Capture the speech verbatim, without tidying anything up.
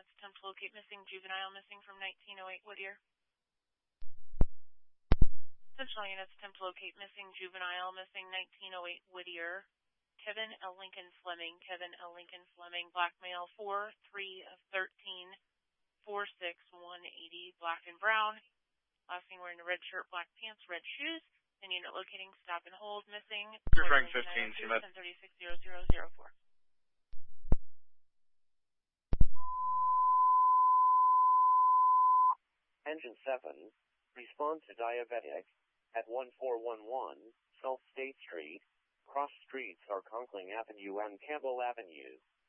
units attempt to locate missing juvenile missing from nineteen oh eight Whittier. Central units attempt to locate missing juvenile missing nineteen oh eight Whittier. Kevin L. Lincoln Fleming, Kevin L. Lincoln Fleming, black male, four three of thirteen, four six one eighty, black and brown. Last seen wearing a red shirt, black pants, red shoes. And unit locating, stop and hold, missing. You're Frank fifteen, C M E D. ten thirty-six zero zero zero four. Engine seven, respond to diabetic at one four one one South State Street. Cross streets are Conkling Avenue and Campbell Avenue.